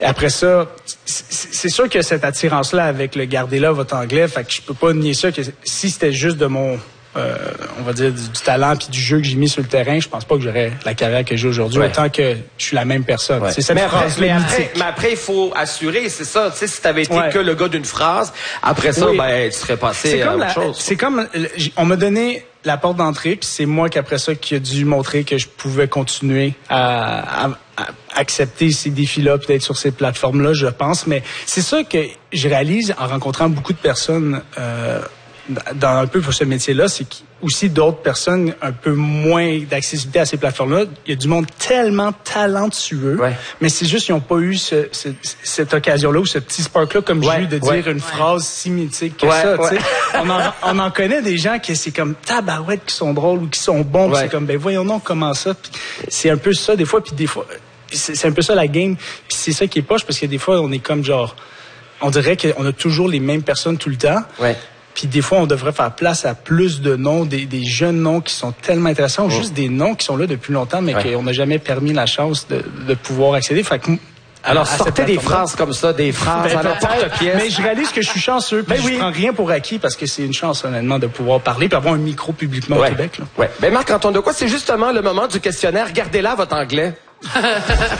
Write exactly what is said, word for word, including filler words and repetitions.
après ça, c'est sûr que cette attirance-là avec le gardez-là votre anglais, fait que je peux pas nier ça que si c'était juste de mon Euh, on va dire du, du talent puis du jeu que j'ai mis sur le terrain, je pense pas que j'aurais la carrière que j'ai aujourd'hui, ouais. autant que je suis la même personne. Ouais. C'est cette mais après, phrase mais après, mais après, il faut assurer, c'est ça. Tu sais, si t'avais été ouais. que le gars d'une phrase, après ça, oui. ben, tu serais passé à autre la, chose. C'est comme, on m'a donné la porte d'entrée, puis c'est moi qu'après ça qui a dû montrer que je pouvais continuer à, à, à accepter ces défis-là, peut-être sur ces plateformes-là, je pense. Mais c'est ça que je réalise en rencontrant beaucoup de personnes. Euh, dans un peu pour ce métier-là, c'est aussi d'autres personnes un peu moins d'accessibilité à ces plateformes-là. Il y a du monde tellement talentueux, ouais. mais c'est juste qu'ils n'ont pas eu ce, ce, cette occasion-là ou ce petit spark-là, comme ouais, j'ai eu, de ouais, dire une ouais. phrase si mythique que ouais, ça. Ouais. on, en, on en connaît des gens qui c'est comme tabarouette qui sont drôles ou qui sont bons. Ouais. C'est comme, ben voyons donc comment ça. Puis c'est un peu ça des fois, puis des fois, c'est, c'est un peu ça la game. Puis c'est ça qui est poche, parce que des fois, on est comme genre, on dirait qu'on a toujours les mêmes personnes tout le temps. Ouais. Puis des fois, on devrait faire place à plus de noms, des, des jeunes noms qui sont tellement intéressants, ou oh. juste des noms qui sont là depuis longtemps, mais ouais. qu'on n'a jamais permis la chance de, de pouvoir accéder. Fait que, alors, sortez des phrases comme ça, des phrases ben, à l'emporte-pièce. Mais je réalise que je suis chanceux, puis ben, je oui. prends rien pour acquis, parce que c'est une chance, honnêtement, de pouvoir parler, puis avoir un micro publiquement ouais. au Québec. Là. Ouais. Ben Marc-Antoine Dequoy, c'est justement le moment du questionnaire. Gardez là votre anglais.